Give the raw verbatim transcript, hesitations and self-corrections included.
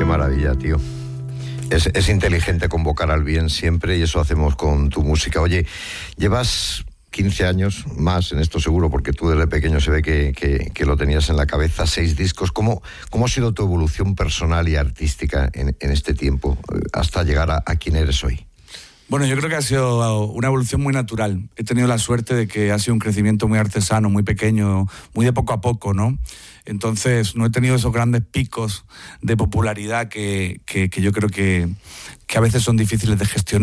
Qué maravilla, tío. Es, es inteligente convocar al bien siempre y eso hacemos con tu música. Oye, llevas quince años más en esto seguro, porque tú desde pequeño se ve que, que, que lo tenías en la cabeza, seis discos. ¿Cómo, cómo ha sido tu evolución personal y artística en, en este tiempo hasta llegar a, a quien eres hoy? Bueno, yo creo que ha sido una evolución muy natural. He tenido la suerte de que ha sido un crecimiento muy artesano, muy pequeño, muy de poco a poco, ¿no? Entonces no he tenido esos grandes picos de popularidad que, que, que yo creo que, que a veces son difíciles de gestionar.